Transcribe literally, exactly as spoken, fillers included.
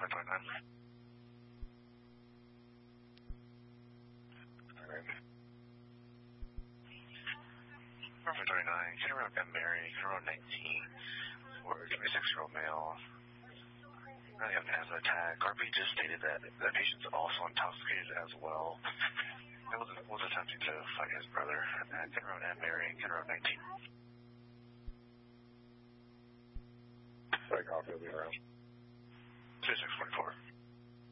five twenty-nine. Alright. five twenty-nine, get around M. Mary, get around nineteen. Or twenty-six-year-old male. Really have an asthma attack. R P just stated that that patient's also intoxicated as well. It was, was attempting to fight his brother. Uh, get around M. Mary, get around nineteen. Sorry, copy, will be around. twenty-six forty-four.